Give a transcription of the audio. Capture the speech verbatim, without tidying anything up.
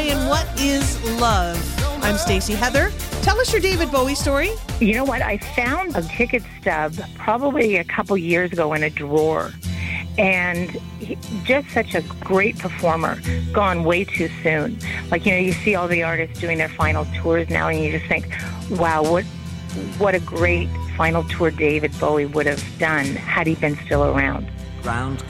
and what is love? I'm Stacey Heather. Tell us your David Bowie story. You know what? I found a ticket stub probably a couple years ago in a drawer. And he, just such a great performer, gone way too soon. Like, you know, you see all the artists doing their final tours now, and you just think, wow, what what a great final tour David Bowie would have done had he been still around. Ground